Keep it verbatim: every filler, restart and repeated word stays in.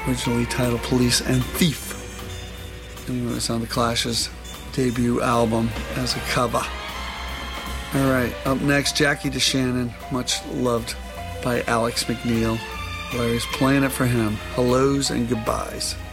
originally titled Police and Thief. And it was on the Clash's debut album as a cover. All right, up next, Jackie DeShannon, much loved by Alex McNeil. Larry's playing it for him. Hellos and goodbyes.